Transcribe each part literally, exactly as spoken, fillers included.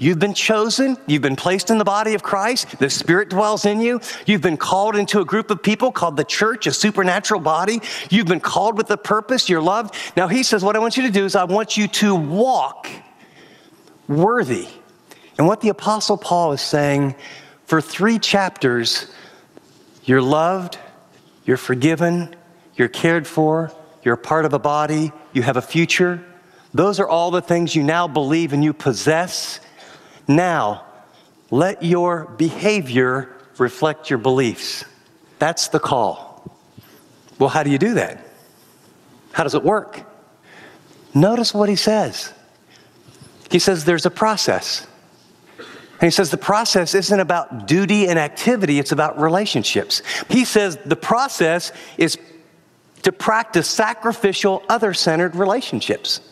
You've been chosen. You've been placed in the body of Christ. The Spirit dwells in you. You've been called into a group of people called the church, a supernatural body. You've been called with a purpose. You're loved. Now he says, what I want you to do is I want you to walk worthy. And what the Apostle Paul is saying, for three chapters, you're loved, you're forgiven, you're cared for, you're a part of a body, you have a future. Those are all the things you now believe and you possess. Now, let your behavior reflect your beliefs. That's the call. Well, how do you do that? How does it work? Notice what he says. He says there's a process. And he says the process isn't about duty and activity, it's about relationships. He says the process is to practice sacrificial, other-centered relationships.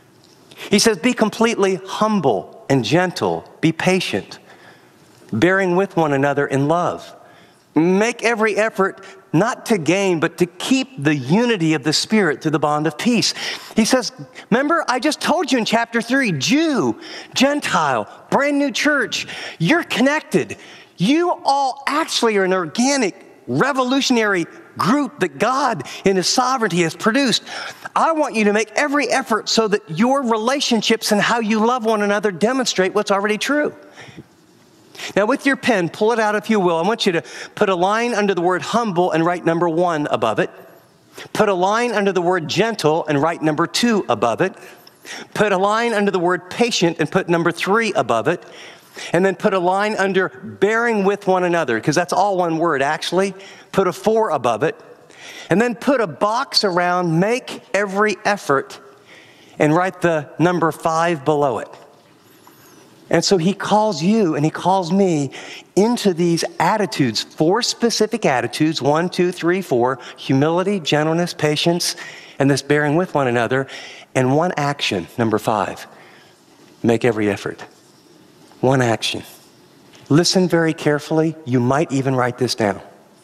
He says be completely humble and gentle, be patient, bearing with one another in love. Make every effort not to gain, but to keep the unity of the Spirit through the bond of peace. He says, remember, I just told you in chapter three, Jew, Gentile, brand new church, you're connected. You all actually are an organic, revolutionary group that God in His sovereignty has produced. I want you to make every effort so that your relationships and how you love one another demonstrate what's already true. Now with your pen, pull it out if you will. I want you to put a line under the word humble and write number one above it. Put a line under the word gentle and write number two above it. Put a line under the word patient and put number three above it. And then put a line under bearing with one another, because that's all one word actually. Put a four above it. And then put a box around make every effort and write the number five below it. And so he calls you and he calls me into these attitudes, four specific attitudes, one, two, three, four, humility, gentleness, patience, and this bearing with one another, and one action, number five, make every effort. One action. Listen very carefully. You might even write this down.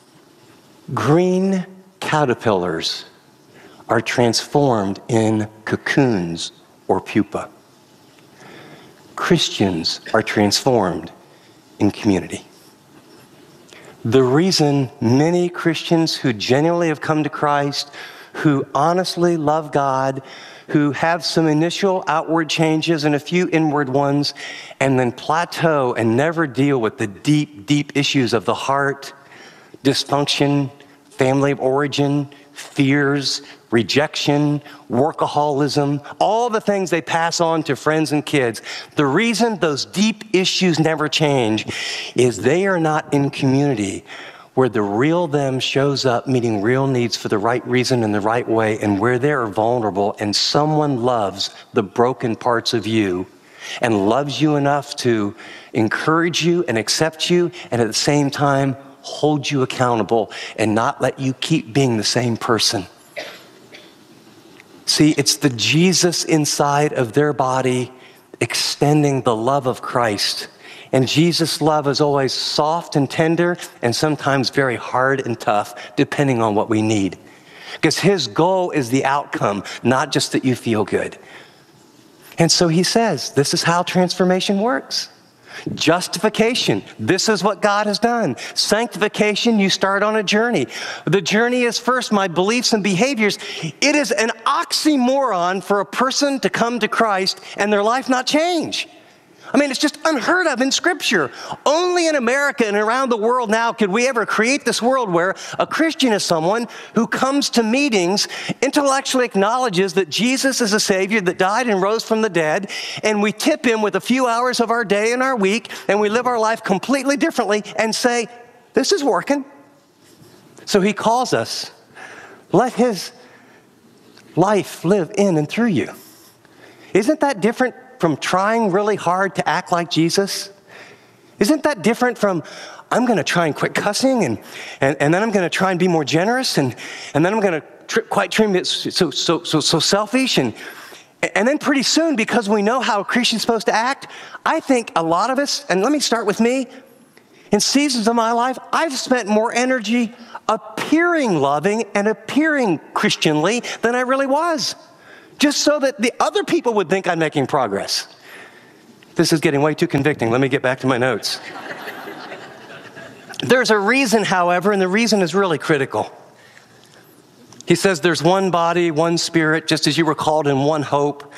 Green caterpillars are transformed in cocoons or pupa. Christians are transformed in community. The reason many Christians who genuinely have come to Christ, who honestly love God, who have some initial outward changes and a few inward ones, and then plateau and never deal with the deep, deep issues of the heart, dysfunction, family of origin, fears, rejection, workaholism, all the things they pass on to friends and kids. The reason those deep issues never change is they are not in community where the real them shows up meeting real needs for the right reason in the right way, and where they are vulnerable and someone loves the broken parts of you and loves you enough to encourage you and accept you, and at the same time hold you accountable and not let you keep being the same person. See, it's the Jesus inside of their body extending the love of Christ. And Jesus' love is always soft and tender and sometimes very hard and tough, depending on what we need. Because His goal is the outcome, not just that you feel good. And so He says, this is how transformation works. Justification, this is what God has done. Sanctification, you start on a journey. The journey is first my beliefs and behaviors. It is an oxymoron for a person to come to Christ and their life not change. I mean, it's just unheard of in Scripture. Only in America and around the world now could we ever create this world where a Christian is someone who comes to meetings, intellectually acknowledges that Jesus is a Savior that died and rose from the dead, and we tip Him with a few hours of our day and our week, and we live our life completely differently and say, this is working. So He calls us, let His life live in and through you. Isn't that different from trying really hard to act like Jesus? Isn't that different from, I'm going to try and quit cussing, and, and, and then I'm going to try and be more generous, and, and then I'm going to tr- quite try and be so, so, so, so selfish, and, and then pretty soon, because we know how a Christian's supposed to act, I think a lot of us, and let me start with me, in seasons of my life, I've spent more energy appearing loving and appearing Christianly than I really was, just so that the other people would think I'm making progress. this is getting way too convicting. Let me get back to my notes. There's a reason, however, and the reason is really critical. He says there's one body, one spirit, just as you were called in one hope,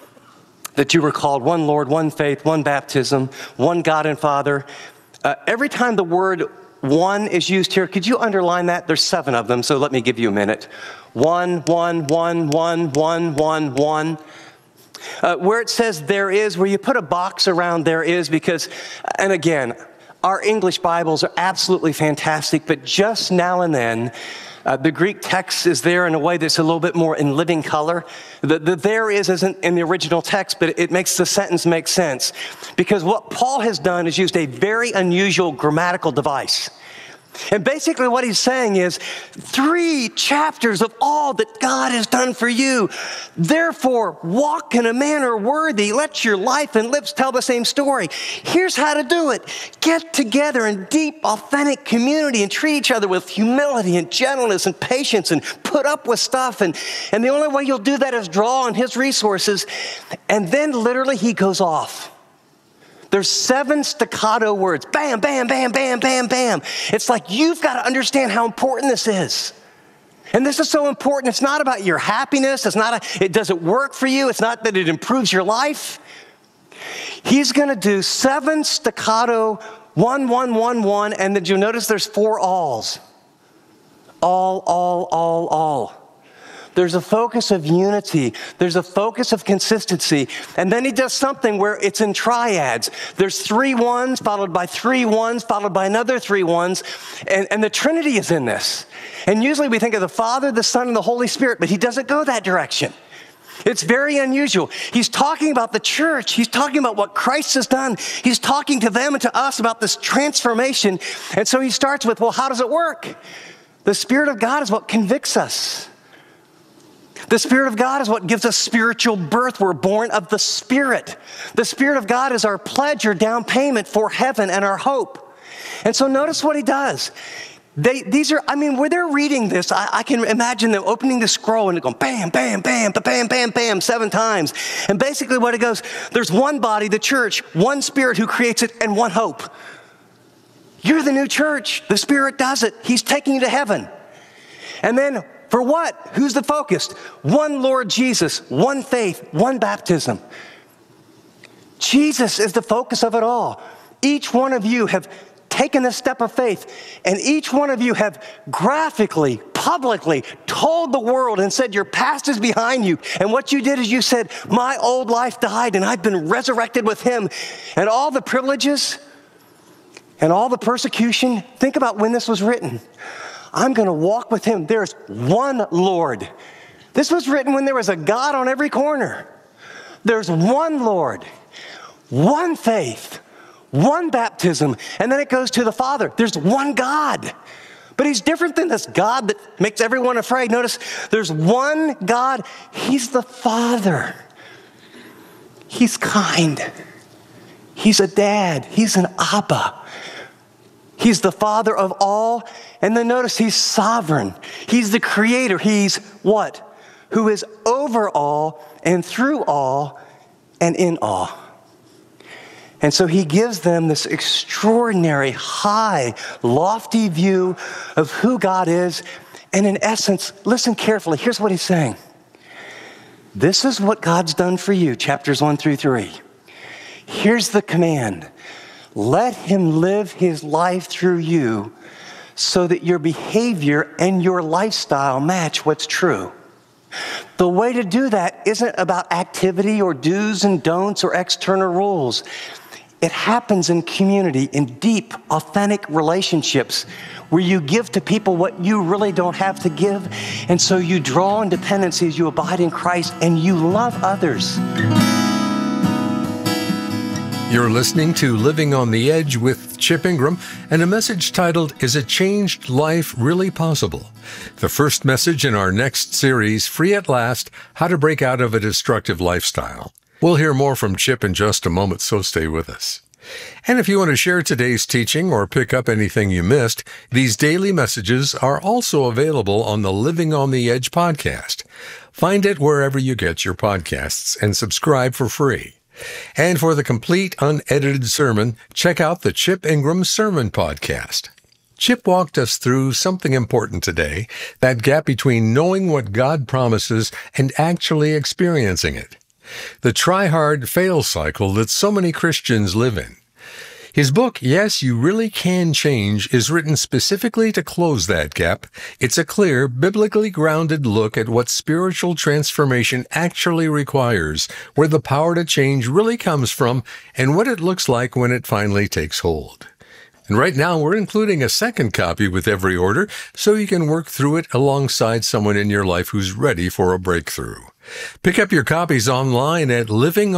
that you were called one Lord, one faith, one baptism, one God and Father. Uh, every time the word one is used here, could you underline that? There's seven of them, so let me give you a minute. One, one, one, one, one, one, one. Uh, where it says there is, where you put a box around there is, because, and again, our English Bibles are absolutely fantastic, but just now and then, Uh, the Greek text is there in a way that's a little bit more in living color. The, the there is isn't in the original text, but it makes the sentence make sense. Because what Paul has done is used a very unusual grammatical device. And basically what he's saying is, three chapters of all that God has done for you. Therefore, walk in a manner worthy. Let your life and lips tell the same story. Here's how to do it. Get together in deep, authentic community and treat each other with humility and gentleness and patience and put up with stuff. And, and the only way you'll do that is draw on his resources. And then literally he goes off. There's seven staccato words. Bam, bam, bam, bam, bam, bam. It's like you've got to understand how important this is. And this is so important. It's not about your happiness. It's not, a, it doesn't work for you. It's not that it improves your life. He's going to do seven staccato, one, one, one, one, and then you'll notice there's four alls. All, all, all, all. There's a focus of unity. There's a focus of consistency. And then he does something where it's in triads. There's three ones, followed by three ones, followed by another three ones. And, and the Trinity is in this. And usually we think of the Father, the Son, and the Holy Spirit, but he doesn't go that direction. It's very unusual. He's talking about the church. He's talking about what Christ has done. He's talking to them and to us about this transformation. And so he starts with, well, how does it work? The Spirit of God is what convicts us. The Spirit of God is what gives us spiritual birth. We're born of the Spirit. The Spirit of God is our pledge or down payment for heaven and our hope. And so notice what he does. They, these are, I mean, where they're reading this, I, I can imagine them opening the scroll and going bam, bam, bam, bam, bam, bam, seven times. And basically what it goes, there's one body, the church, one Spirit who creates it, and one hope. You're the new church. The Spirit does it. He's taking you to heaven. And then for what? Who's the focus? One Lord Jesus, one faith, one baptism. Jesus is the focus of it all. Each one of you have taken a step of faith, and each one of you have graphically, publicly told the world and said your past is behind you. And what you did is you said, my old life died and I've been resurrected with him. And all the privileges and all the persecution, think about when this was written. I'm going to walk with him. There's one Lord. This was written when there was a God on every corner. There's one Lord, one faith, one baptism, and then it goes to the Father. There's one God. But he's different than this God that makes everyone afraid. Notice, there's one God. He's the Father. He's kind. He's a dad. He's an Abba. He's the Father of all. And then notice he's sovereign. He's the creator. He's what? Who is over all and through all and in all. And so he gives them this extraordinary, high, lofty view of who God is. And in essence, listen carefully. Here's what he's saying. This is what God's done for you, chapters one through three. Here's the command. Let him live his life through you so that your behavior and your lifestyle match what's true. The way to do that isn't about activity or do's and don'ts or external rules. It happens in community, in deep, authentic relationships where you give to people what you really don't have to give. And so you draw on dependency as you abide in Christ and you love others. You're listening to Living on the Edge with Chip Ingram and a message titled, Is a Changed Life Really Possible? The first message in our next series, Free at Last, How to Break Out of a Destructive Lifestyle. We'll hear more from Chip in just a moment, so stay with us. And if you want to share today's teaching or pick up anything you missed, these daily messages are also available on the Living on the Edge podcast. Find it wherever you get your podcasts and subscribe for free. And for the complete unedited sermon, check out the Chip Ingram Sermon Podcast. Chip walked us through something important today, that gap between knowing what God promises and actually experiencing it. The try-hard, fail cycle that so many Christians live in. His book, Yes, You Really Can Change, is written specifically to close that gap. It's a clear, biblically grounded look at what spiritual transformation actually requires, where the power to change really comes from, and what it looks like when it finally takes hold. And right now, we're including a second copy with every order, so you can work through it alongside someone in your life who's ready for a breakthrough. Pick up your copies online at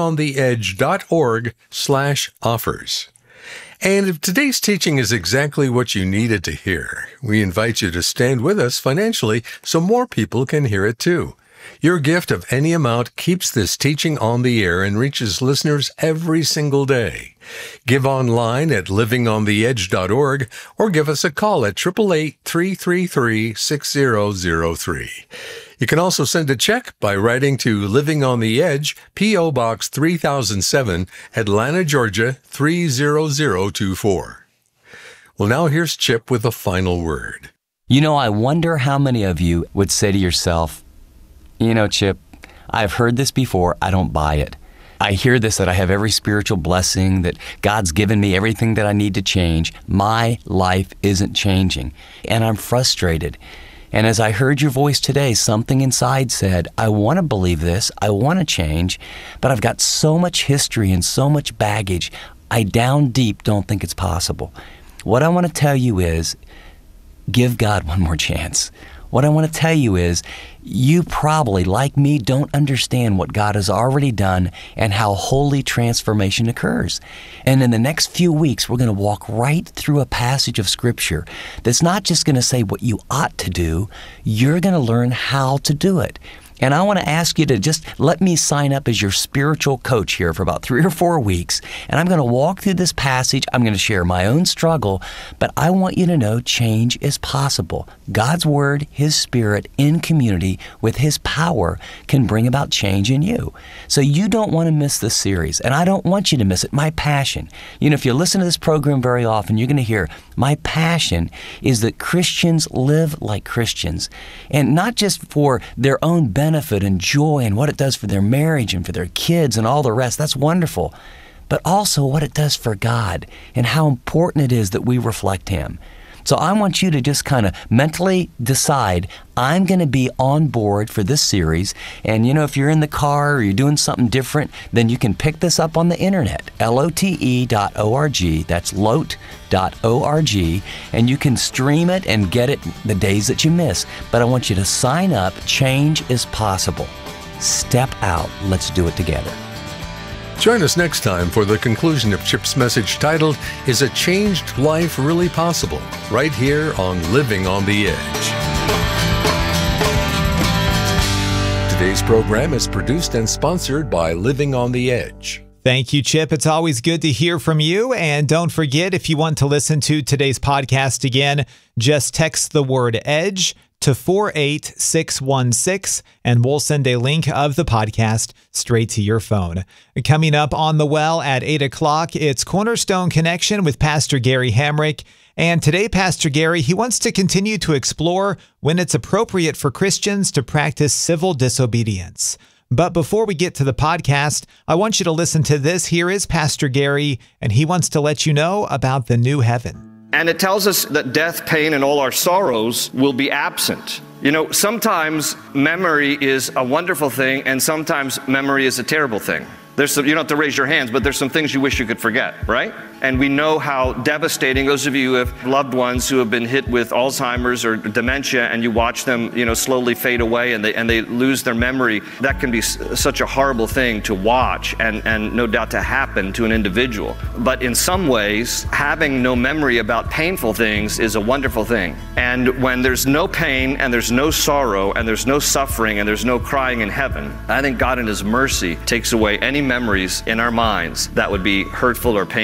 livingontheedge.org slash offers. And if today's teaching is exactly what you needed to hear, we invite you to stand with us financially so more people can hear it too. Your gift of any amount keeps this teaching on the air and reaches listeners every single day. Give online at living on the edge dot org or give us a call at eight eight eight, three three three, six zero zero three. You can also send a check by writing to Living on the Edge, P O. Box three thousand seven, Atlanta, Georgia three zero zero two four. Well, now here's Chip with the final word. You know, I wonder how many of you would say to yourself, you know, Chip, I've heard this before, I don't buy it. I hear this, that I have every spiritual blessing, that God's given me everything that I need to change. My life isn't changing, and I'm frustrated. And as I heard your voice today, something inside said, I want to believe this, I want to change, but I've got so much history and so much baggage, I down deep don't think it's possible. What I want to tell you is, give God one more chance. What I want to tell you is, you probably, like me, don't understand what God has already done and how holy transformation occurs. And in the next few weeks, we're going to walk right through a passage of Scripture that's not just going to say what you ought to do, you're going to learn how to do it. And I want to ask you to just let me sign up as your spiritual coach here for about three or four weeks. And I'm going to walk through this passage. I'm going to share my own struggle, but I want you to know change is possible. God's Word, His Spirit in community with His power can bring about change in you. So you don't want to miss this series, and I don't want you to miss it. My passion. You know, if you listen to this program very often, you're going to hear my passion is that Christians live like Christians, and not just for their own benefit, benefit and joy and what it does for their marriage and for their kids and all the rest. That's wonderful. But also what it does for God and how important it is that we reflect Him. So I want you to just kind of mentally decide, I'm going to be on board for this series. And, you know, if you're in the car or you're doing something different, then you can pick this up on the internet, L O T E dot org. That's lote dot org. And you can stream it and get it the days that you miss. But I want you to sign up. Change is possible. Step out. Let's do it together. Join us next time for the conclusion of Chip's message titled, Is a Changed Life Really Possible? Right here on Living on the Edge. Today's program is produced and sponsored by Living on the Edge. Thank you, Chip. It's always good to hear from you. And don't forget, if you want to listen to today's podcast again, just text the word EDGE to four eight six one six, and we'll send a link of the podcast straight to your phone. Coming up on The Well at eight o'clock, it's Cornerstone Connection with Pastor Gary Hamrick. And today, Pastor Gary, he wants to continue to explore when it's appropriate for Christians to practice civil disobedience. But before we get to the podcast, I want you to listen to this. Here is Pastor Gary, and he wants to let you know about the new heaven. And it tells us that death, pain, and all our sorrows will be absent. You know, sometimes memory is a wonderful thing, and sometimes memory is a terrible thing. There's some, you don't have to raise your hands, but there's some things you wish you could forget, right? And we know how devastating, those of you who have loved ones who have been hit with Alzheimer's or dementia, and you watch them, you know, slowly fade away and they and they lose their memory, that can be s- such a horrible thing to watch and, and no doubt to happen to an individual. But in some ways, having no memory about painful things is a wonderful thing. And when there's no pain and there's no sorrow and there's no suffering and there's no crying in heaven, I think God in His mercy takes away any memories in our minds that would be hurtful or painful or sorrowful.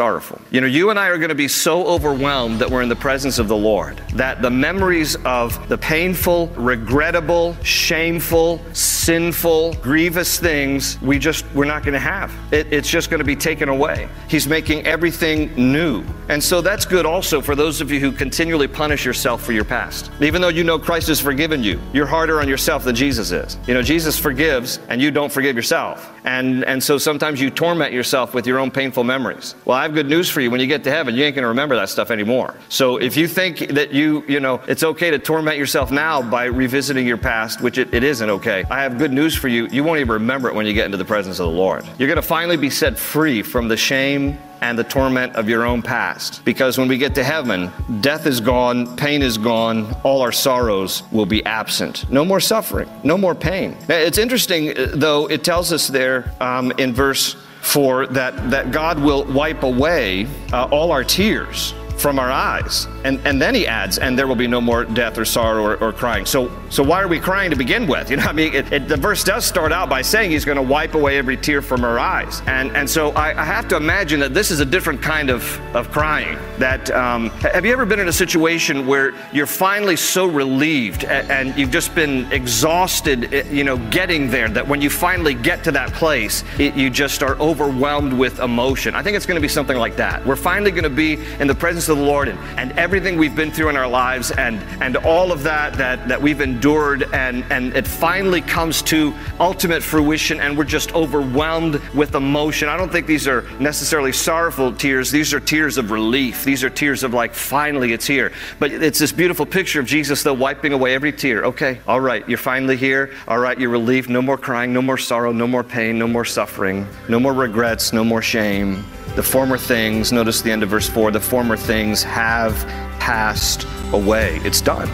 sorrowful. You know, you and I are going to be so overwhelmed that we're in the presence of the Lord, that the memories of the painful, regrettable, shameful, sinful, grievous things, we just, we're not going to have. It, it's just going to be taken away. He's making everything new. And so that's good also for those of you who continually punish yourself for your past. Even though you know Christ has forgiven you, you're harder on yourself than Jesus is. You know, Jesus forgives and you don't forgive yourself. And, and so sometimes you torment yourself with your own painful memories. Well, I have good news for you. When you get to heaven, you ain't going to remember that stuff anymore. So if you think that you, you know, it's okay to torment yourself now by revisiting your past, which it, it isn't okay, I have good news for you. You won't even remember it when you get into the presence of the Lord. You're going to finally be set free from the shame and the torment of your own past. Because when we get to heaven, death is gone, pain is gone, all our sorrows will be absent. No more suffering, no more pain. Now, it's interesting, though, it tells us there um, in verse four that, that God will wipe away uh, all our tears from our eyes. And, and then he adds, and there will be no more death or sorrow or, or crying. So so why are we crying to begin with? You know, I mean, it, it, the verse does start out by saying he's going to wipe away every tear from our eyes. And and so I, I have to imagine that this is a different kind of, of crying. That um, have you ever been in a situation where you're finally so relieved and, and you've just been exhausted, you know, getting there, that when you finally get to that place, it, you just are overwhelmed with emotion? I think it's going to be something like that. We're finally going to be in the presence of the Lord, and, and everything we've been through in our lives, and and all of that that that we've endured, and and it finally comes to ultimate fruition, and we're just overwhelmed with emotion. I don't think these are necessarily sorrowful tears. These are tears of relief. These are tears of like, finally it's here. But it's this beautiful picture of Jesus, though, wiping away every tear. Okay, all right, you're finally here. All right, you're relieved. No more crying, no more sorrow, no more pain, no more suffering, no more regrets, no more shame. The former things, notice the end of verse four, the former things have passed away. It's done.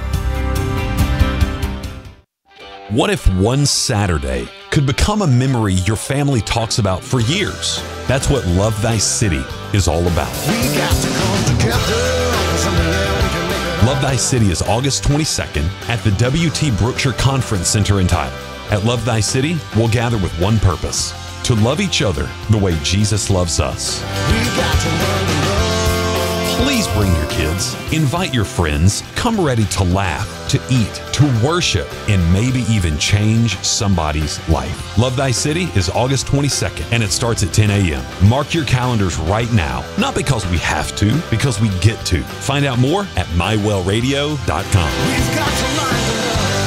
What if one Saturday could become a memory your family talks about for years? That's what Love Thy City is all about. We got to come together. Love Thy City is August twenty-second at the W T Brookshire Conference Center in Tyler. At Love Thy City, we'll gather with one purpose: to love each other the way Jesus loves us. We got to learn to love. Please bring your kids, invite your friends, come ready to laugh, to eat, to worship, and maybe even change somebody's life. Love Thy City is August twenty-second, and it starts at ten a.m. Mark your calendars right now, not because we have to, because we get to. Find out more at my well radio dot com. We've got to learn to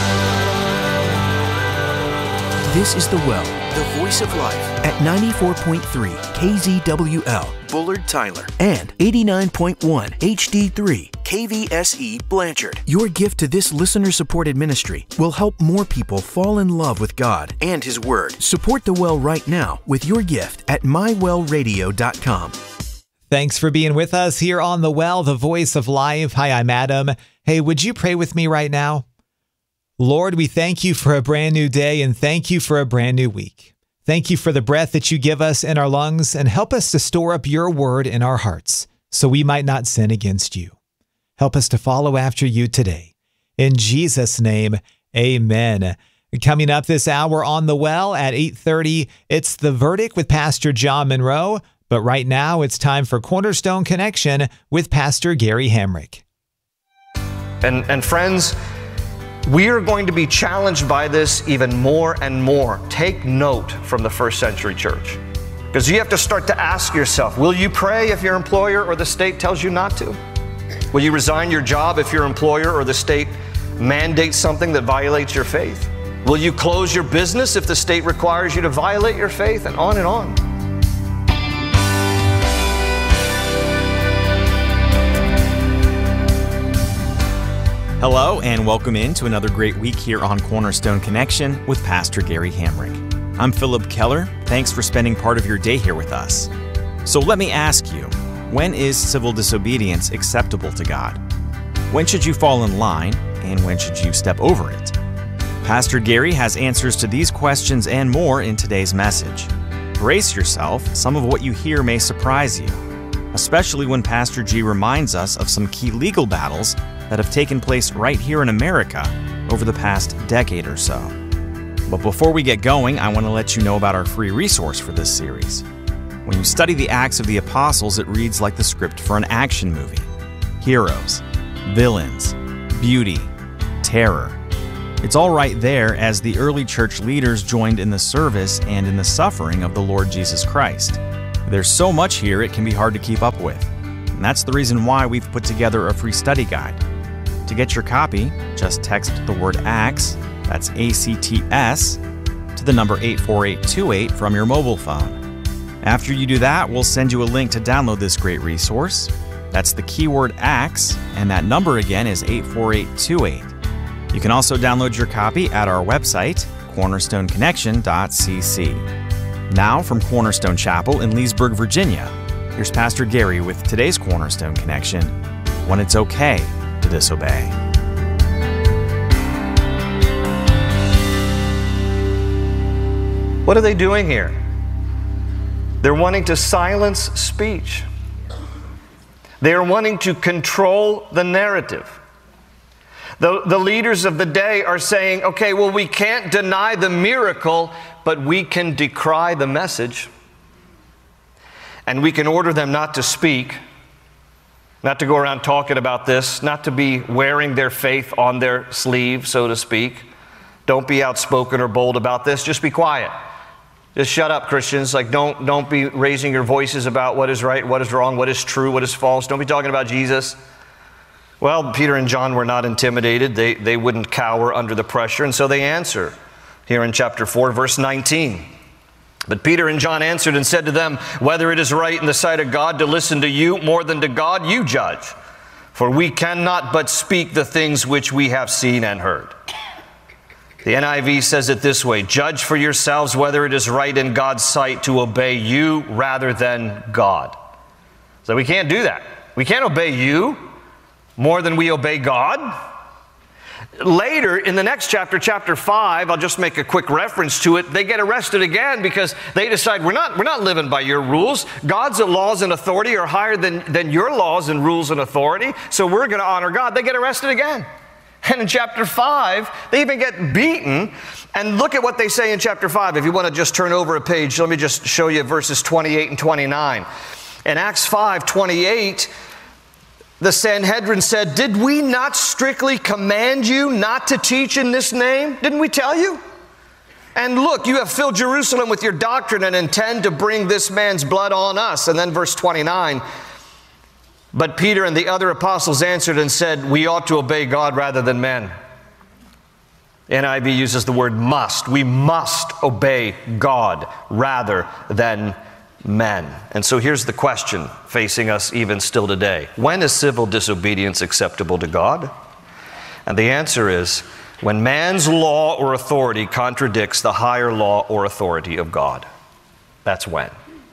love. This is The Well, the voice of life, at ninety-four point three K Z W L, Bullard, Tyler, and eighty-nine point one H D three K V S E, Blanchard. Your gift to this listener-supported ministry will help more people fall in love with God and His Word. Support The Well right now with your gift at my well radio dot com. Thanks for being with us here on The Well, the voice of life. Hi, I'm Adam. Hey, would you pray with me right now? Lord, we thank you for a brand new day, and thank you for a brand new week. Thank you for the breath that you give us in our lungs, and help us to store up your word in our hearts so we might not sin against you. Help us to follow after you today. In Jesus' name, amen. Coming up this hour on The Well at eight thirty, it's The Verdict with Pastor John Monroe. But right now, it's time for Cornerstone Connection with Pastor Gary Hamrick. And, and friends, we are going to be challenged by this even more and more. Take note from the first century church. Because you have to start to ask yourself, will you pray if your employer or the state tells you not to? Will you resign your job if your employer or the state mandates something that violates your faith? Will you close your business if the state requires you to violate your faith? And on and on. Hello, and welcome in to another great week here on Cornerstone Connection with Pastor Gary Hamrick. I'm Philip Keller. Thanks for spending part of your day here with us. So let me ask you, when is civil disobedience acceptable to God? When should you fall in line, and when should you step over it? Pastor Gary has answers to these questions and more in today's message. Brace yourself, some of what you hear may surprise you, especially when Pastor G reminds us of some key legal battles that have taken place right here in America over the past decade or so. But before we get going, I want to let you know about our free resource for this series. When you study the Acts of the Apostles, it reads like the script for an action movie. Heroes, villains, beauty, terror. It's all right there as the early church leaders joined in the service and in the suffering of the Lord Jesus Christ. There's so much here it can be hard to keep up with. And that's the reason why we've put together a free study guide. To get your copy, just text the word ACTS, that's A C T S, to the number eight four eight two eight from your mobile phone. After you do that, we'll send you a link to download this great resource. That's the keyword ACTS, and that number again is eight four eight two eight. You can also download your copy at our website, cornerstone connection dot c c. Now, from Cornerstone Chapel in Leesburg, Virginia, here's Pastor Gary with today's Cornerstone Connection, When It's Okay to Disobey. What are they doing here? They're wanting to silence speech. They are wanting to control the narrative. The, the leaders of the day are saying, okay, well, we can't deny the miracle, but we can decry the message. And we can order them not to speak, not to go around talking about this, not to be wearing their faith on their sleeve, so to speak. Don't be outspoken or bold about this. Just be quiet. Just shut up, Christians. Like, don't, don't be raising your voices about what is right, what is wrong, what is true, what is false. Don't be talking about Jesus. Well, Peter and John were not intimidated. They, they wouldn't cower under the pressure, and so they answer here in chapter four, verse nineteen. But Peter and John answered and said to them, whether it is right in the sight of God to listen to you more than to God, you judge. For we cannot but speak the things which we have seen and heard. The N I V says it this way, judge for yourselves whether it is right in God's sight to obey you rather than God. So we can't do that. We can't obey you more than we obey God. Later, in the next chapter, chapter five, I'll just make a quick reference to it, they get arrested again because they decide we're not, we're not living by your rules. God's laws and authority are higher than, than your laws and rules and authority, so we're going to honor God. They get arrested again. And in chapter five, they even get beaten. And look at what they say in chapter five. If you want to just turn over a page, let me just show you verses twenty-eight and twenty-nine. In Acts five twenty-eight, the Sanhedrin said, did we not strictly command you not to teach in this name? Didn't we tell you? And look, you have filled Jerusalem with your doctrine and intend to bring this man's blood on us. And then verse twenty-nine, but Peter and the other apostles answered and said, we ought to obey God rather than men. N I V uses the word must. We must obey God rather than men. And so here's the question facing us even still today. When is civil disobedience acceptable to God? And the answer is when man's law or authority contradicts the higher law or authority of God. That's when.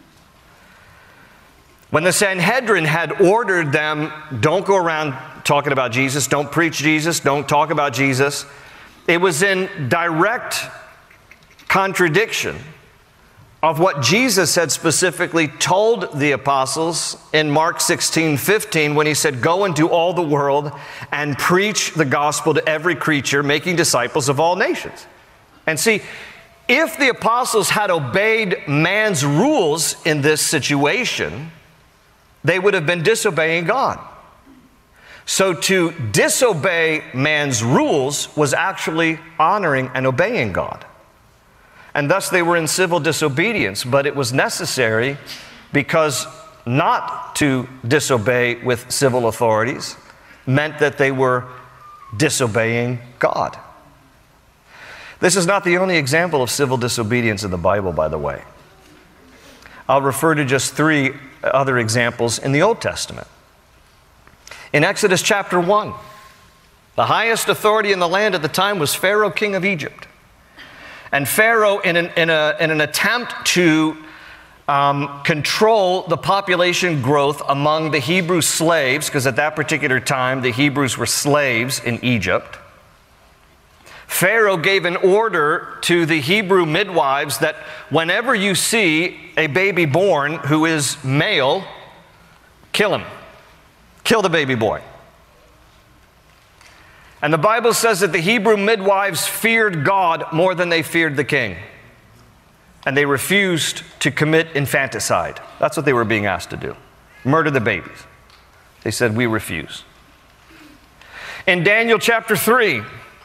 When the Sanhedrin had ordered them, don't go around talking about Jesus, don't preach Jesus, don't talk about Jesus, it was in direct contradiction of what Jesus had specifically told the apostles in Mark sixteen fifteen when he said, go into all the world and preach the gospel to every creature, making disciples of all nations. And see, if the apostles had obeyed man's rules in this situation, they would have been disobeying God. So to disobey man's rules was actually honoring and obeying God. And thus they were in civil disobedience, but it was necessary because not to disobey with civil authorities meant that they were disobeying God. This is not the only example of civil disobedience in the Bible, by the way. I'll refer to just three other examples in the Old Testament. In Exodus chapter one, the highest authority in the land at the time was Pharaoh, king of Egypt. And Pharaoh, in an, in a, in an attempt to um, control the population growth among the Hebrew slaves, because at that particular time the Hebrews were slaves in Egypt, Pharaoh gave an order to the Hebrew midwives that whenever you see a baby born who is male, kill him. Kill the baby boy. And the Bible says that the Hebrew midwives feared God more than they feared the king. and they refused to commit infanticide. That's what they were being asked to do. Murder the babies. They said, we refuse. In Daniel chapter three,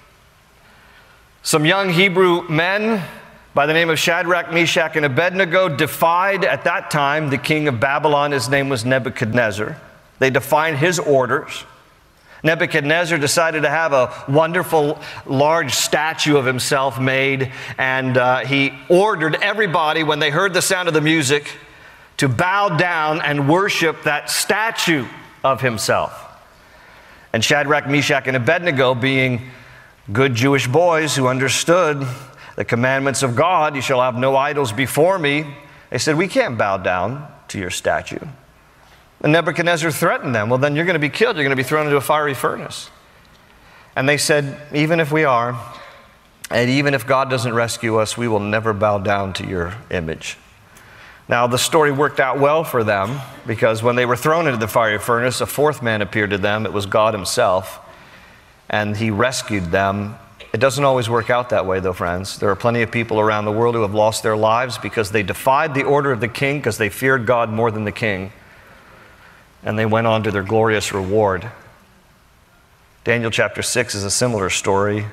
some young Hebrew men by the name of Shadrach, Meshach, and Abednego defied at that time the king of Babylon. His name was Nebuchadnezzar. They defied his orders. Nebuchadnezzar decided to have a wonderful, large statue of himself made, and uh, he ordered everybody, when they heard the sound of the music, to bow down and worship that statue of himself. And Shadrach, Meshach, and Abednego, being good Jewish boys who understood the commandments of God, you shall have no idols before me, they said, we can't bow down to your statue. And Nebuchadnezzar threatened them, well, then you're going to be killed. You're going to be thrown into a fiery furnace. And they said, even if we are, and even if God doesn't rescue us, we will never bow down to your image. Now, the story worked out well for them, because when they were thrown into the fiery furnace, a fourth man appeared to them. It was God himself, and he rescued them. It doesn't always work out that way, though, friends. There are plenty of people around the world who have lost their lives because they defied the order of the king, because they feared God more than the king, and they went on to their glorious reward. Daniel chapter six is a similar story.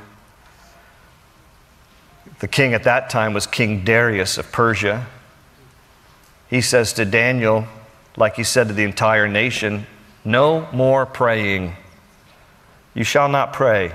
The king at that time was King Darius of Persia. He says to Daniel, like he said to the entire nation, no more praying. You shall not pray.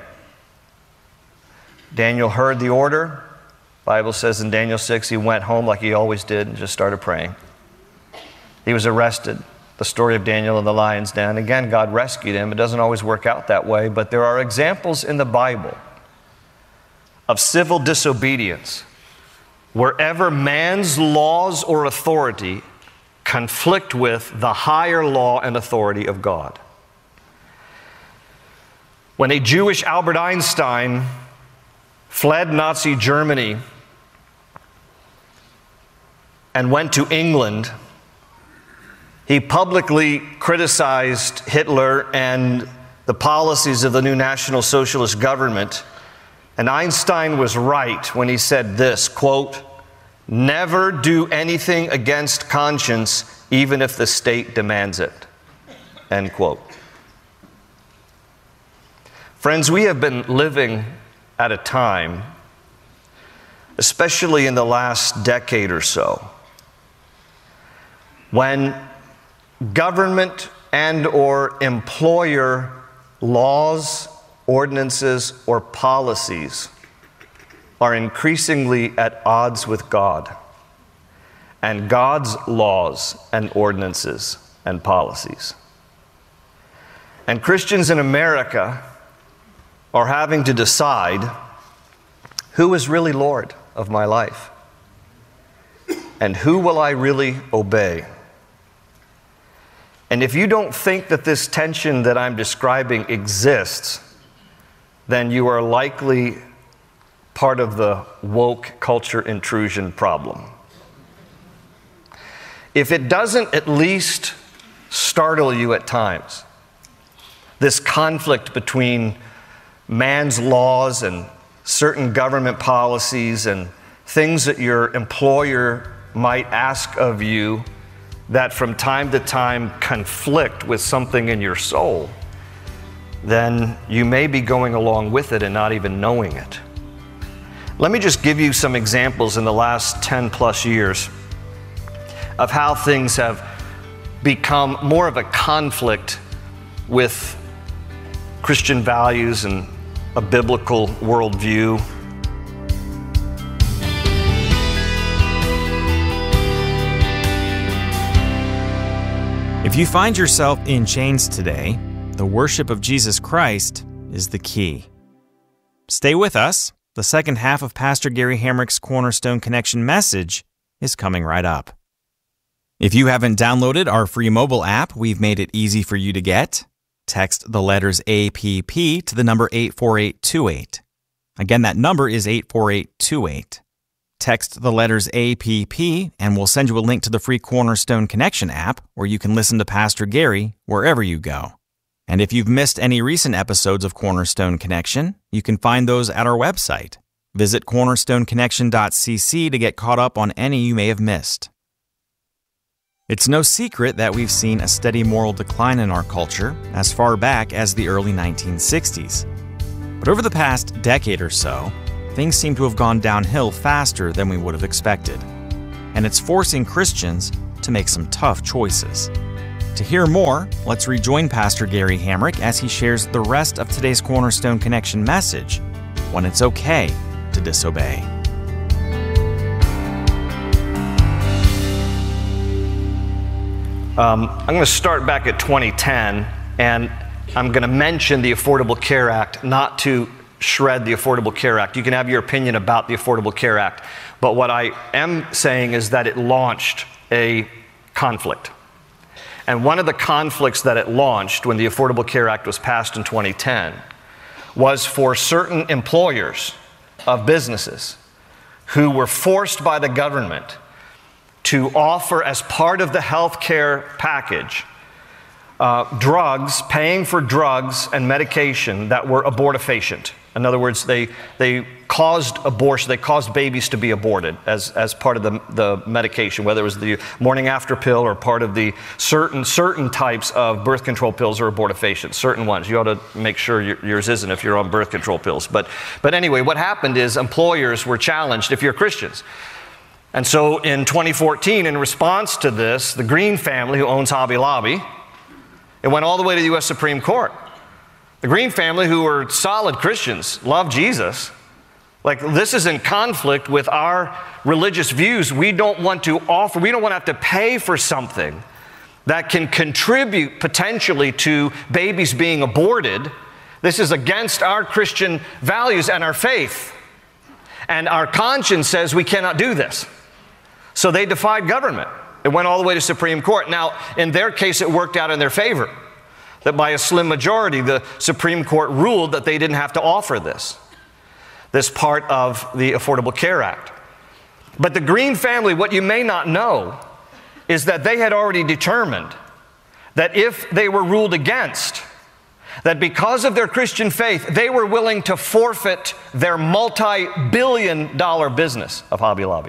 Daniel heard the order. The Bible says in Daniel six, he went home like he always did and just started praying. He was arrested. The story of Daniel in the lion's den. Again, God rescued him. It doesn't always work out that way, but there are examples in the Bible of civil disobedience wherever man's laws or authority conflict with the higher law and authority of God. When a Jewish Albert Einstein fled Nazi Germany and went to England, he publicly criticized Hitler and the policies of the new National Socialist government. And Einstein was right when he said this, quote, never do anything against conscience, even if the state demands it, end quote. Friends, we have been living at a time, especially in the last decade or so, when government and or employer laws, ordinances, or policies are increasingly at odds with God and God's laws and ordinances and policies. And Christians in America are having to decide who is really Lord of my life and who will I really obey. And if you don't think that this tension that I'm describing exists, then you are likely part of the woke culture intrusion problem. If it doesn't at least startle you at times, this conflict between man's laws and certain government policies and things that your employer might ask of you that from time to time conflict with something in your soul, then you may be going along with it and not even knowing it. Let me just give you some examples in the last ten plus years of how things have become more of a conflict with Christian values and a biblical worldview. If you find yourself in chains today, the worship of Jesus Christ is the key. Stay with us. The second half of Pastor Gary Hamrick's Cornerstone Connection message is coming right up. If you haven't downloaded our free mobile app, we've made it easy for you to get. Text the letters A P P to the number eight four eight two eight. Again, that number is eight four eight two eight. Text the letters A P P and we'll send you a link to the free Cornerstone Connection app where you can listen to Pastor Gary wherever you go. And if you've missed any recent episodes of Cornerstone Connection, you can find those at our website, Visit cornerstone connection dot c c to get caught up on any you may have missed. It's no secret that we've seen a steady moral decline in our culture as far back as the early nineteen sixties. But over the past decade or so, things seem to have gone downhill faster than we would have expected. And it's forcing Christians to make some tough choices. To hear more, let's rejoin Pastor Gary Hamrick as he shares the rest of today's Cornerstone Connection message, when it's okay to disobey. Um, I'm going to start back at twenty ten, and I'm going to mention the Affordable Care Act, not to shred the Affordable Care Act. You can have your opinion about the Affordable Care Act, but what I am saying is that it launched a conflict. And one of the conflicts that it launched when the Affordable Care Act was passed in twenty ten was for certain employers of businesses who were forced by the government to offer, as part of the health care package, uh, drugs, paying for drugs and medication that were abortifacient. In other words, they, they caused abortion, they caused babies to be aborted as, as part of the, the medication, whether it was the morning after pill or part of the certain, certain types of birth control pills or abortifacient, certain ones. You ought to make sure yours isn't if you're on birth control pills. But, but anyway, what happened is employers were challenged if you're Christians. And so in twenty fourteen, in response to this, the Green family, who owns Hobby Lobby, it went all the way to the U S Supreme Court. The Green family, who are solid Christians, love Jesus. Like, this is in conflict with our religious views. We don't want to offer, we don't want to have to pay for something that can contribute potentially to babies being aborted. This is against our Christian values and our faith. And our conscience says we cannot do this. So they defied government. It went all the way to Supreme Court. Now, in their case, it worked out in their favor. That by a slim majority, the Supreme Court ruled that they didn't have to offer this, this part of the Affordable Care Act. But the Green family, what you may not know, is that they had already determined that if they were ruled against, that because of their Christian faith, they were willing to forfeit their multi-billion dollar business of Hobby Lobby.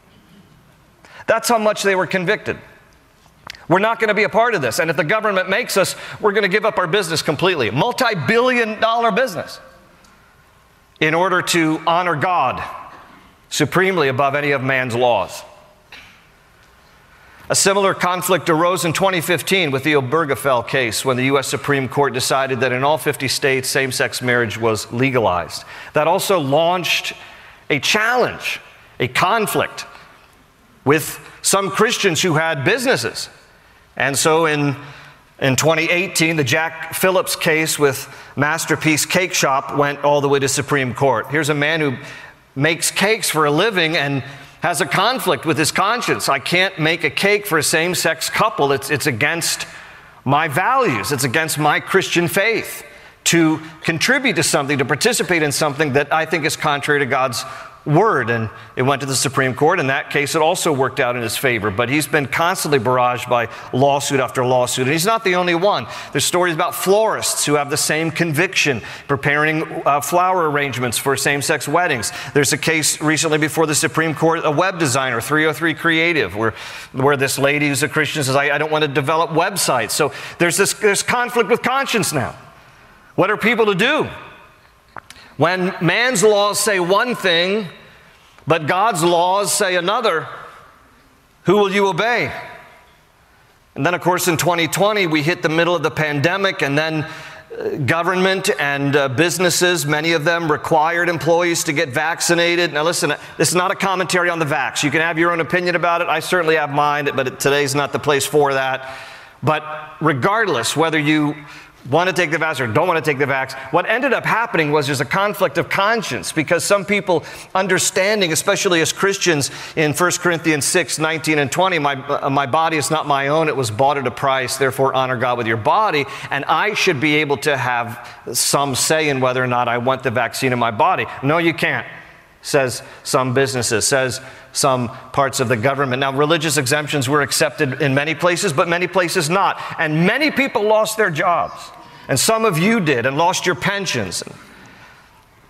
That's how much they were convicted. We're not going to be a part of this. And if the government makes us, we're going to give up our business completely. Multi-billion dollar business. In order to honor God supremely above any of man's laws. A similar conflict arose in twenty fifteen with the Obergefell case, when the U S Supreme Court decided that in all fifty states, same-sex marriage was legalized. That also launched a challenge, a conflict with some Christians who had businesses. And so in, in twenty eighteen, the Jack Phillips case with Masterpiece Cake Shop went all the way to Supreme Court. Here's a man who makes cakes for a living and has a conflict with his conscience. I can't make a cake for a same-sex couple. It's, it's against my values. It's against my Christian faith to contribute to something, to participate in something that I think is contrary to God's word. And it went to the Supreme Court. In that case, it also worked out in his favor. But he's been constantly barraged by lawsuit after lawsuit. And he's not the only one. There's stories about florists who have the same conviction, preparing uh, flower arrangements for same-sex weddings. There's a case recently before the Supreme Court, a web designer, three oh three Creative, where, where this lady who's a Christian says, I, I don't want to develop websites. So there's this there's conflict with conscience now. What are people to do? When man's laws say one thing, but God's laws say another, who will you obey? And then, of course, in twenty twenty, we hit the middle of the pandemic, and then uh, government and uh, businesses, many of them required employees to get vaccinated. Now listen, this is not a commentary on the vax. You can have your own opinion about it. I certainly have mine, but today's not the place for that. But regardless, whether you want to take the vax or don't want to take the vax, what ended up happening was there's a conflict of conscience, because some people understanding, especially as Christians, in First Corinthians six, nineteen and twenty, my, uh, my body is not my own, it was bought at a price, therefore honor God with your body, and I should be able to have some say in whether or not I want the vaccine in my body. No, you can't, says some businesses, says some parts of the government. Now, religious exemptions were accepted in many places, but many places not. And many people lost their jobs. And some of you did, and lost your pensions.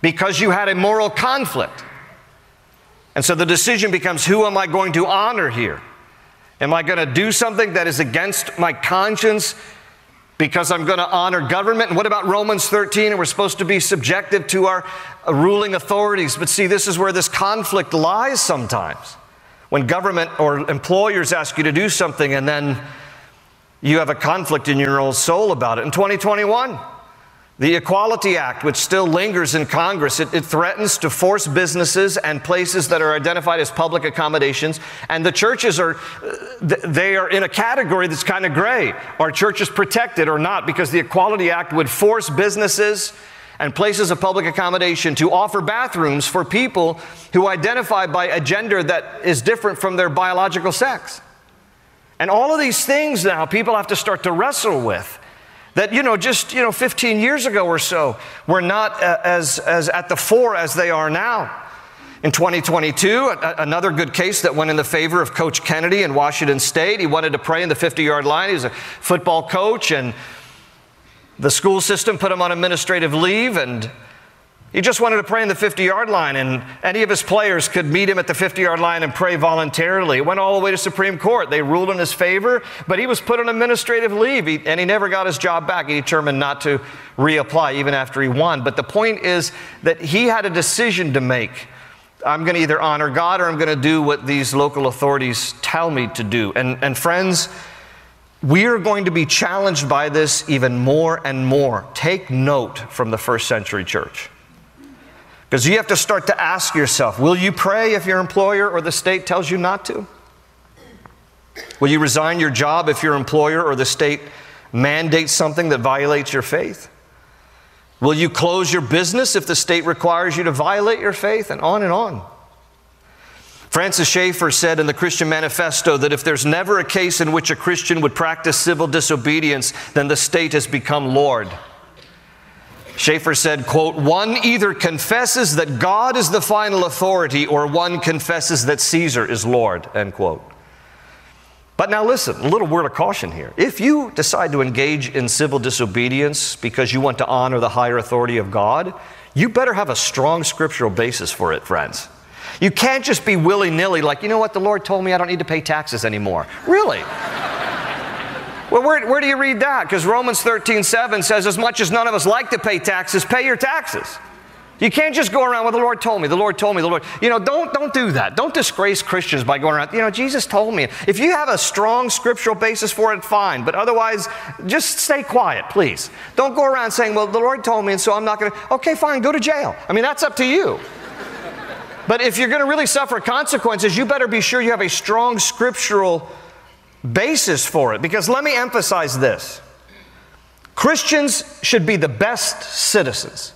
because you had a moral conflict. And so the decision becomes, who am I going to honor here? Am I going to do something that is against my conscience because I'm going to honor government? And what about Romans thirteen? And we're supposed to be subjective to our ruling authorities. But see, this is where this conflict lies sometimes. When government or employers ask you to do something and then you have a conflict in your own soul about it. In twenty twenty-one, the Equality Act, which still lingers in Congress, it, it threatens to force businesses and places that are identified as public accommodations. And the churches are, they are in a category that's kind of gray. Are churches protected or not? Because the Equality Act would force businesses and places of public accommodation to offer bathrooms for people who identify by a gender that is different from their biological sex. And all of these things now people have to start to wrestle with. That, you know, just, you know, fifteen years ago or so, were not uh, as, as at the fore as they are now. In twenty twenty-two, a, another good case that went in the favor of Coach Kennedy in Washington State. He wanted to pray in the fifty-yard line. He was a football coach, and the school system put him on administrative leave, and he just wanted to pray in the fifty-yard line, and any of his players could meet him at the fifty-yard line and pray voluntarily. It went all the way to Supreme Court. They ruled in his favor, but he was put on administrative leave, he, and he never got his job back. He determined not to reapply even after he won. But the point is that he had a decision to make. I'm going to either honor God or I'm going to do what these local authorities tell me to do. And, and friends, we are going to be challenged by this even more and more. Take note from the first century church. Because you have to start to ask yourself, will you pray if your employer or the state tells you not to? Will you resign your job if your employer or the state mandates something that violates your faith? Will you close your business if the state requires you to violate your faith? And on and on. Francis Schaeffer said in the Christian Manifesto that if there's never a case in which a Christian would practice civil disobedience, then the state has become Lord. Schaeffer said, quote, one either confesses that God is the final authority or one confesses that Caesar is Lord, end quote. But now listen, a little word of caution here. If you decide to engage in civil disobedience because you want to honor the higher authority of God, you better have a strong scriptural basis for it, friends. You can't just be willy-nilly like, you know what, the Lord told me I don't need to pay taxes anymore. Really? Well, where, where do you read that? Because Romans thirteen seven says, as much as none of us like to pay taxes, pay your taxes. You can't just go around, well, the Lord told me, the Lord told me, the Lord. You know, don't, don't do that. Don't disgrace Christians by going around, you know, Jesus told me. If you have a strong scriptural basis for it, fine. But otherwise, just stay quiet, please. Don't go around saying, well, the Lord told me, and so I'm not going to. Okay, fine, go to jail. I mean, that's up to you. But if you're going to really suffer consequences, you better be sure you have a strong scriptural basis for it. Because let me emphasize this. Christians should be the best citizens.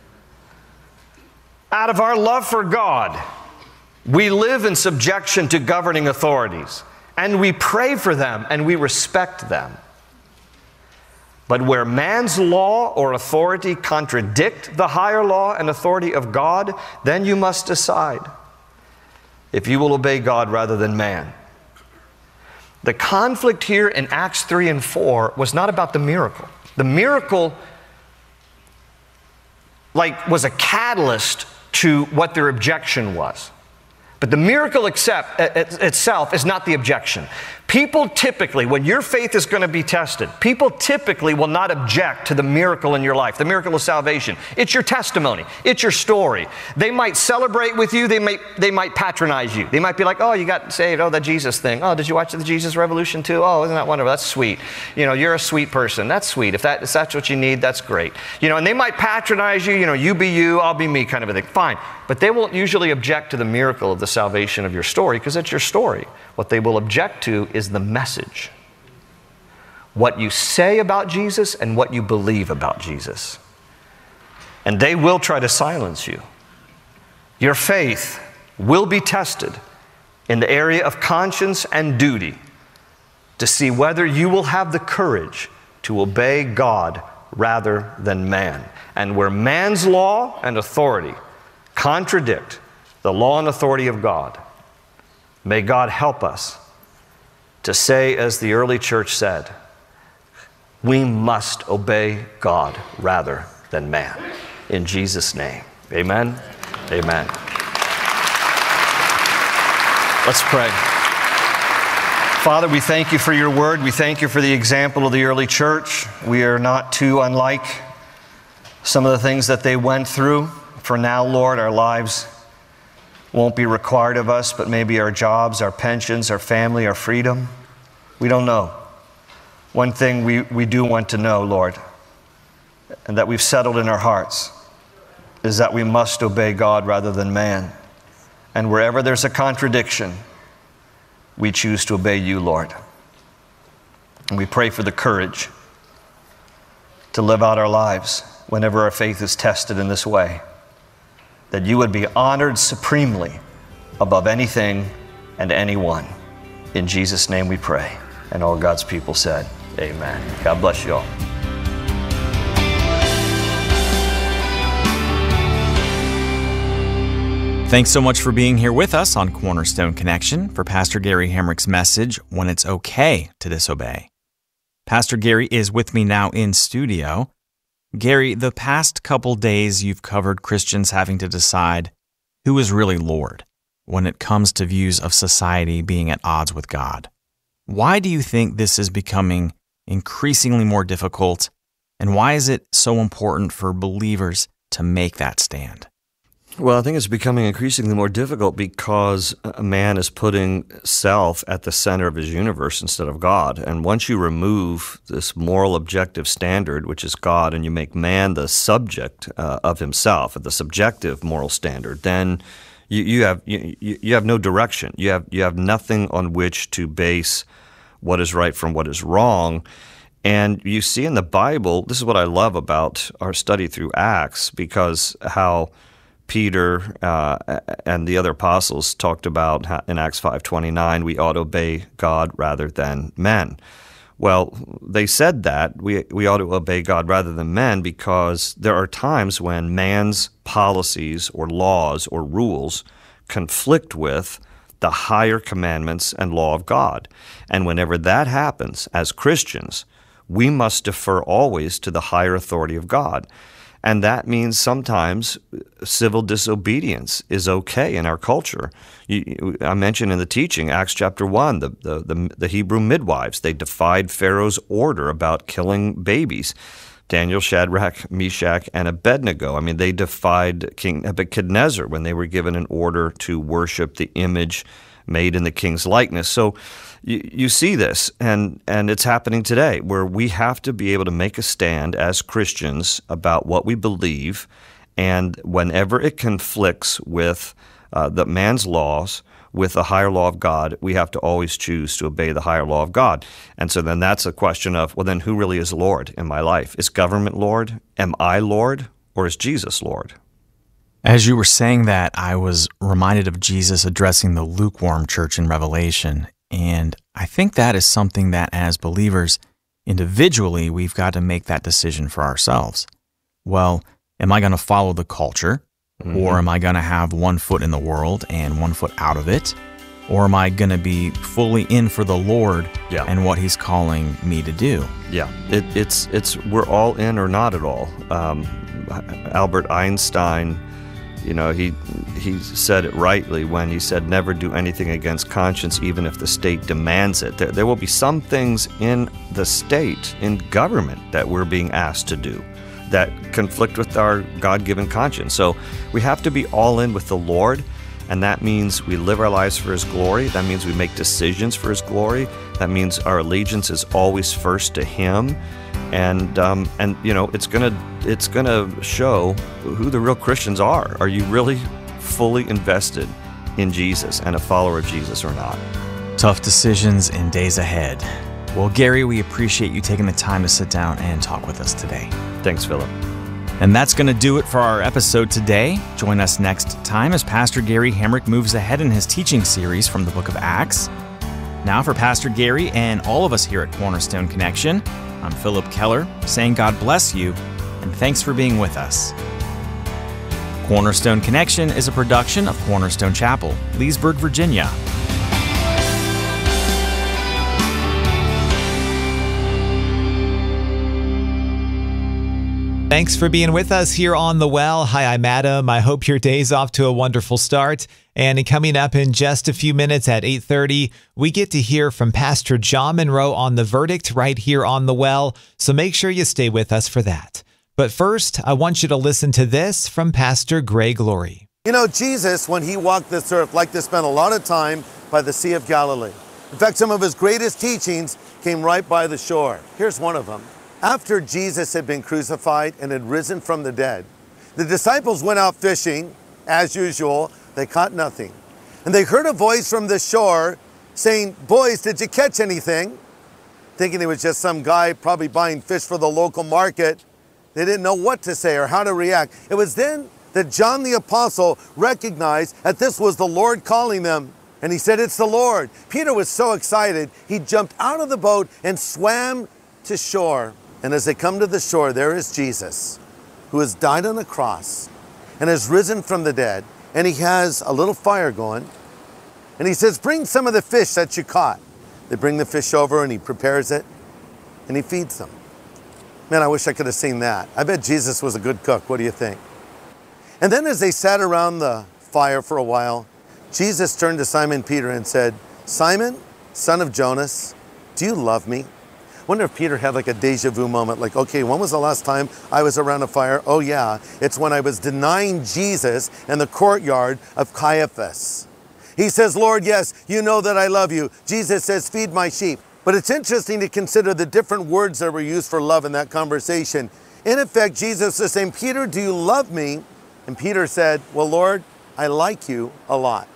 Out of our love for God, we live in subjection to governing authorities, and we pray for them and we respect them. But where man's law or authority contradict the higher law and authority of God, then you must decide if you will obey God rather than man. The conflict here in Acts three and four was not about the miracle. The miracle, like, was a catalyst to what their objection was. But the miracle accept, itself is not the objection. People typically, when your faith is going to be tested, people typically will not object to the miracle in your life, the miracle of salvation. It's your testimony. It's your story. They might celebrate with you. They might, they might patronize you. They might be like, oh, you got saved. Oh, that Jesus thing. Oh, did you watch the Jesus Revolution too? Oh, isn't that wonderful? That's sweet. You know, you're a sweet person. That's sweet. If, that, if that's what you need, that's great. You know, and they might patronize you. You know, you be you, I'll be me kind of a thing. Fine. But they won't usually object to the miracle of the salvation of your story because it's your story. What they will object to is the message. What you say about Jesus and what you believe about Jesus. And they will try to silence you. Your faith will be tested in the area of conscience and duty to see whether you will have the courage to obey God rather than man. And where man's law and authority contradict the law and authority of God, may God help us to say, as the early church said, we must obey God rather than man. In Jesus' name, Amen. Amen. Let's pray. Father, we thank you for your word. We thank you for the example of the early church. We are not too unlike some of the things that they went through. For now, Lord, our lives won't be required of us, but maybe our jobs, our pensions, our family, our freedom. We don't know. One thing we, we do want to know, Lord, and that we've settled in our hearts, is that we must obey God rather than man. And wherever there's a contradiction, we choose to obey you, Lord. And we pray for the courage to live out our lives whenever our faith is tested in this way, that you would be honored supremely above anything and anyone. In Jesus' name we pray. And all God's people said, amen. God bless you all. Thanks so much for being here with us on Cornerstone Connection for Pastor Gary Hamrick's message, When It's Okay to Disobey. Pastor Gary is with me now in studio. Gary, the past couple days you've covered Christians having to decide who is really Lord when it comes to views of society being at odds with God. Why do you think this is becoming increasingly more difficult, and why is it so important for believers to make that stand? Well, I think it's becoming increasingly more difficult because a man is putting self at the center of his universe instead of God. And once you remove this moral objective standard, which is God, and you make man the subject uh, of himself, the subjective moral standard, then you, you have you, you have no direction. You have you have nothing on which to base what is right from what is wrong. And you see in the Bible, this is what I love about our study through Acts, because how Peter uh, and the other apostles talked about how in Acts five twenty-nine, we ought to obey God rather than men. Well, they said that we we ought to obey God rather than men because there are times when man's policies or laws or rules conflict with the higher commandments and law of God. And whenever that happens, as Christians, we must defer always to the higher authority of God. And that means sometimes civil disobedience is okay in our culture. You, I mentioned in the teaching, Acts chapter one, the, the, the, the Hebrew midwives, they defied Pharaoh's order about killing babies. Daniel, Shadrach, Meshach, and Abednego. I mean, they defied King Nebuchadnezzar when they were given an order to worship the image made in the king's likeness. So you, you see this, and, and it's happening today, where we have to be able to make a stand as Christians about what we believe, and whenever it conflicts with uh, the man's laws, with the higher law of God, we have to always choose to obey the higher law of God. And so then that's a question of, well, then who really is Lord in my life? Is government Lord? Am I Lord? Or is Jesus Lord? As you were saying that, I was reminded of Jesus addressing the lukewarm church in Revelation. And I think that is something that as believers, individually, we've got to make that decision for ourselves. Well, am I going to follow the culture? Mm-hmm. Or am I going to have one foot in the world and one foot out of it? Or am I going to be fully in for the Lord yeah. and what He's calling me to do? Yeah, it, it's it's we're all in or not at all. Um, Albert Einstein, you know, he he said it rightly when he said, "Never do anything against conscience, even if the state demands it." There, there will be some things in the state, in government, that we're being asked to do that conflict with our God-given conscience. So we have to be all in with the Lord, and that means we live our lives for His glory. That means we make decisions for His glory. That means our allegiance is always first to Him, and um, and you know it's gonna it's gonna show who the real Christians are. Are you really fully invested in Jesus and a follower of Jesus or not? Tough decisions in days ahead. Well, Gary, we appreciate you taking the time to sit down and talk with us today. Thanks, Philip. And that's going to do it for our episode today. Join us next time as Pastor Gary Hamrick moves ahead in his teaching series from the book of Acts. Now for Pastor Gary and all of us here at Cornerstone Connection, I'm Philip Keller, saying God bless you, and thanks for being with us. Cornerstone Connection is a production of Cornerstone Chapel, Leesburg, Virginia. Thanks for being with us here on The Well. Hi, I'm Adam. I hope your day's off to a wonderful start. And coming up in just a few minutes at eight thirty, we get to hear from Pastor John Monroe on The Verdict right here on The Well. So make sure you stay with us for that. But first, I want you to listen to this from Pastor Greg Laurie. You know, Jesus, when he walked this earth, liked to spend a lot of time by the Sea of Galilee. In fact, some of his greatest teachings came right by the shore. Here's one of them. After Jesus had been crucified and had risen from the dead, the disciples went out fishing, as usual. They caught nothing. And they heard a voice from the shore saying, "Boys, did you catch anything?" Thinking it was just some guy probably buying fish for the local market. They didn't know what to say or how to react. It was then that John the Apostle recognized that this was the Lord calling them. And he said, "It's the Lord." Peter was so excited, he jumped out of the boat and swam to shore. And as they come to the shore, there is Jesus, who has died on the cross and has risen from the dead. And he has a little fire going. And he says, "Bring some of the fish that you caught." They bring the fish over and he prepares it and he feeds them. Man, I wish I could have seen that. I bet Jesus was a good cook. What do you think? And then as they sat around the fire for a while, Jesus turned to Simon Peter and said, "Simon, son of Jonas, do you love me?" I wonder if Peter had like a deja vu moment, like, okay, when was the last time I was around a fire? Oh yeah, it's when I was denying Jesus in the courtyard of Caiaphas. He says, "Lord, yes, you know that I love you." Jesus says, "Feed my sheep." But it's interesting to consider the different words that were used for love in that conversation. In effect, Jesus is saying, "Peter, do you love me?" And Peter said, "Well, Lord, I like you a lot."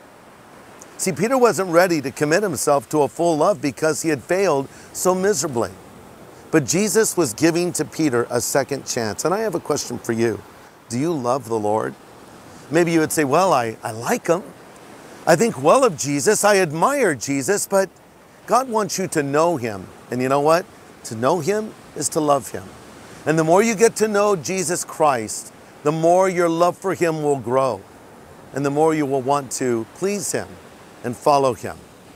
See, Peter wasn't ready to commit himself to a full love because he had failed so miserably. But Jesus was giving to Peter a second chance. And I have a question for you. Do you love the Lord? Maybe you would say, "Well, I, I like him. I think well of Jesus. I admire Jesus." But God wants you to know him. And you know what? To know him is to love him. And the more you get to know Jesus Christ, the more your love for him will grow. And the more you will want to please him and follow him.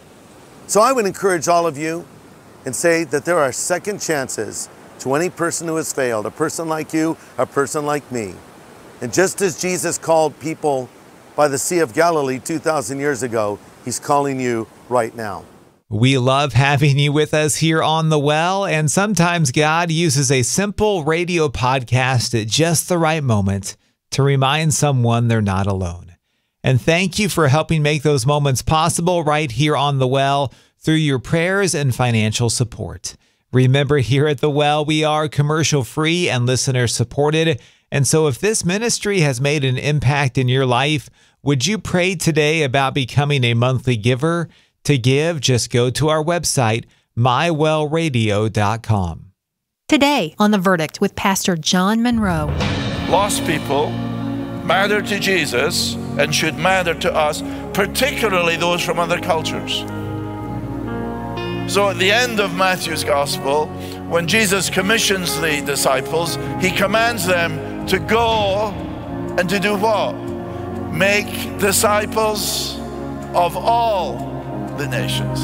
So I would encourage all of you and say that there are second chances to any person who has failed, a person like you, a person like me. And just as Jesus called people by the Sea of Galilee two thousand years ago, he's calling you right now. We love having you with us here on The Well, and sometimes God uses a simple radio podcast at just the right moment to remind someone they're not alone. And thank you for helping make those moments possible right here on The Well through your prayers and financial support. Remember, here at The Well, we are commercial-free and listener-supported. And so if this ministry has made an impact in your life, would you pray today about becoming a monthly giver? To give, just go to our website, my well radio dot com. Today on The Verdict with Pastor John Monroe. Lost people matter to Jesus and should matter to us, particularly those from other cultures. So at the end of Matthew's Gospel, when Jesus commissions the disciples, he commands them to go and to do what? Make disciples of all the nations.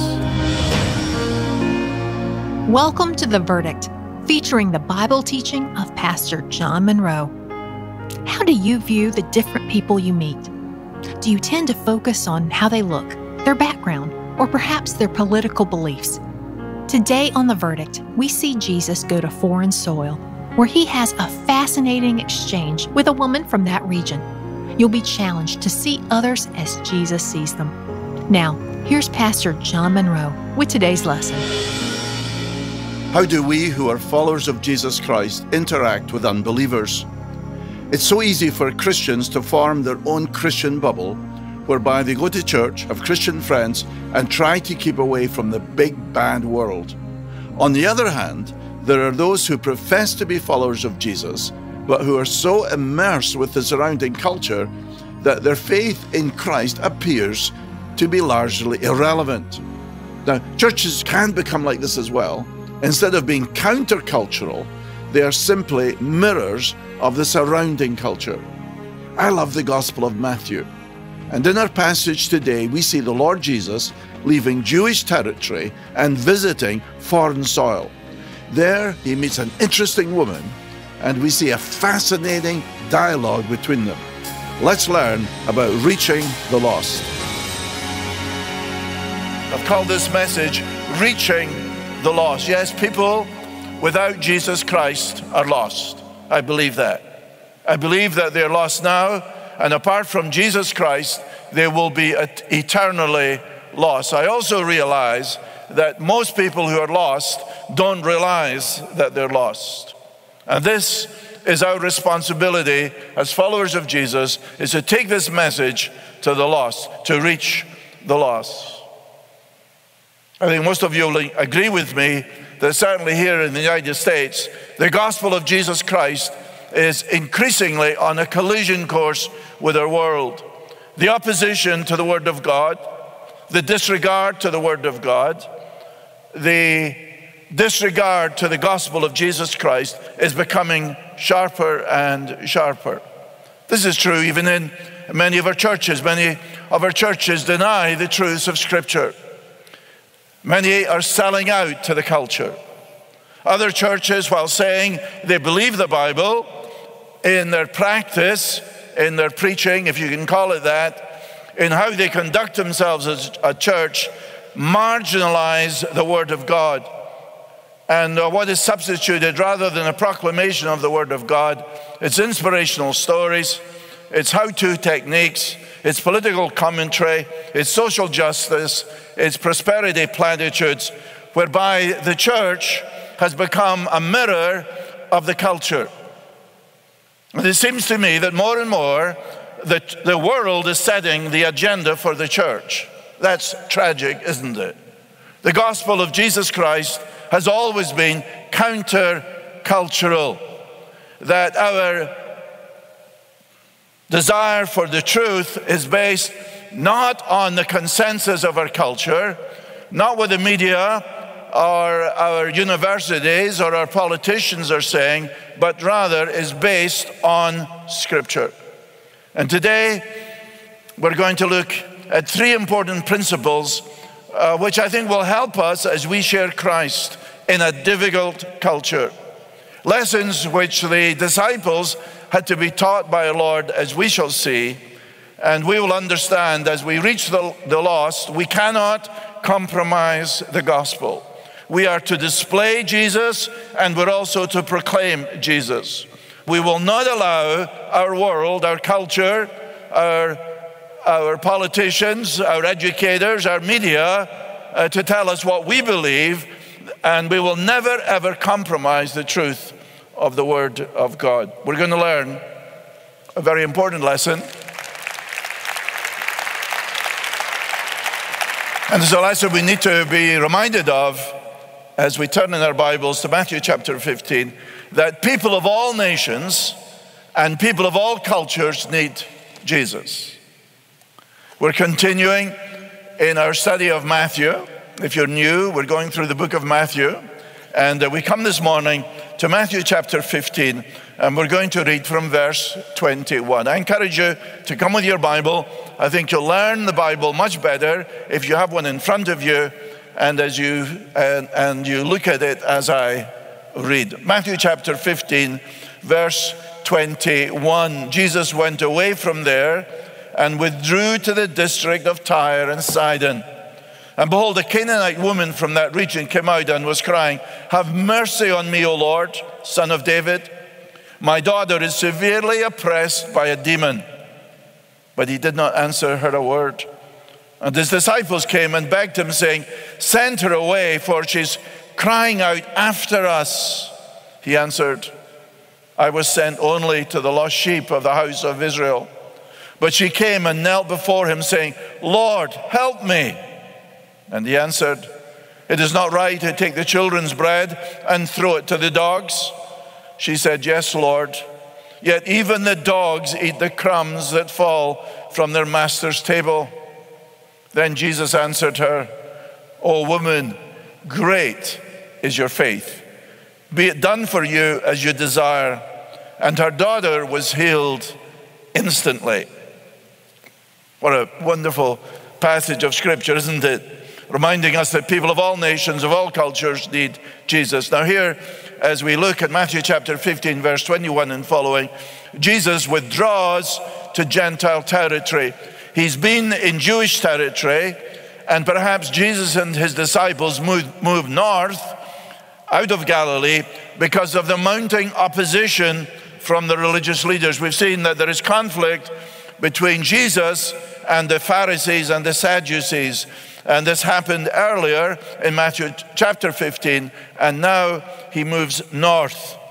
Welcome to The Verdict, featuring the Bible teaching of Pastor John Monroe. How do you view the different people you meet? Do you tend to focus on how they look, their background, or perhaps their political beliefs? Today on The Verdict, we see Jesus go to foreign soil, where he has a fascinating exchange with a woman from that region. You'll be challenged to see others as Jesus sees them. Now, here's Pastor John Monroe with today's lesson. How do we who are followers of Jesus Christ interact with unbelievers? It's so easy for Christians to form their own Christian bubble, whereby they go to church, have Christian friends, and try to keep away from the big bad world. On the other hand, there are those who profess to be followers of Jesus, but who are so immersed with the surrounding culture that their faith in Christ appears to be largely irrelevant. Now, churches can become like this as well. Instead of being countercultural, they are simply mirrors of the surrounding culture. I love the Gospel of Matthew. And in our passage today, we see the Lord Jesus leaving Jewish territory and visiting foreign soil. There, he meets an interesting woman, and we see a fascinating dialogue between them. Let's learn about reaching the lost. I've called this message, Reaching the Lost. Yes, people without Jesus Christ are lost. I believe that. I believe that they're lost now, and apart from Jesus Christ, they will be eternally lost. I also realize that most people who are lost don't realize that they're lost. And this is our responsibility as followers of Jesus, is to take this message to the lost, to reach the lost. I think most of you will agree with me that certainly here in the United States, the gospel of Jesus Christ is increasingly on a collision course with our world. The opposition to the Word of God, the disregard to the Word of God, the disregard to the gospel of Jesus Christ is becoming sharper and sharper. This is true even in many of our churches. Many of our churches deny the truths of Scripture. Many are selling out to the culture. Other churches, while saying they believe the Bible, in their practice, in their preaching, if you can call it that, in how they conduct themselves as a church, marginalize the Word of God. And uh, what is substituted, rather than a proclamation of the Word of God, it's inspirational stories, it's how-to techniques, it's political commentary, it's social justice, it's prosperity platitudes, whereby the church has become a mirror of the culture. And it seems to me that more and more the, the world is setting the agenda for the church. That's tragic, isn't it? The gospel of Jesus Christ has always been counter-cultural. That our desire for the truth is based not on the consensus of our culture, not what the media or our universities or our politicians are saying, but rather is based on Scripture. And today, we're going to look at three important principles uh, which I think will help us as we share Christ in a difficult culture. Lessons which the disciples had to be taught by our Lord, as we shall see, and we will understand as we reach the, the lost, we cannot compromise the gospel. We are to display Jesus, and we're also to proclaim Jesus. We will not allow our world, our culture, our, our politicians, our educators, our media uh, to tell us what we believe, and we will never ever compromise the truth of the Word of God. We're going to learn a very important lesson. And it's a lesson we need to be reminded of as we turn in our Bibles to Matthew chapter fifteen, that people of all nations and people of all cultures need Jesus. We're continuing in our study of Matthew. If you're new, we're going through the book of Matthew, and uh, we come this morning to Matthew chapter fifteen, and we're going to read from verse twenty-one. I encourage you to come with your Bible. I think you'll learn the Bible much better if you have one in front of you, and as you and, and you look at it as I read. Matthew chapter fifteen, verse twenty-one. Jesus went away from there and withdrew to the district of Tyre and Sidon. And behold, a Canaanite woman from that region came out and was crying, "Have mercy on me, O Lord, Son of David. My daughter is severely oppressed by a demon." But he did not answer her a word. And his disciples came and begged him, saying, "Send her away, for she's crying out after us." He answered, "I was sent only to the lost sheep of the house of Israel." But she came and knelt before him, saying, "Lord, help me." And he answered, "It is not right to take the children's bread and throw it to the dogs." She said, "Yes, Lord. Yet even the dogs eat the crumbs that fall from their master's table." Then Jesus answered her, "O woman, great is your faith. Be it done for you as you desire." And her daughter was healed instantly. What a wonderful passage of Scripture, isn't it? Reminding us that people of all nations, of all cultures need Jesus. Now here as we look at Matthew chapter fifteen, verse twenty-one and following, Jesus withdraws to Gentile territory. He's been in Jewish territory, and perhaps Jesus and his disciples moved, moved north out of Galilee because of the mounting opposition from the religious leaders. We've seen that there is conflict between Jesus and the Pharisees and the Sadducees. And this happened earlier in Matthew chapter fifteen, and now he moves north.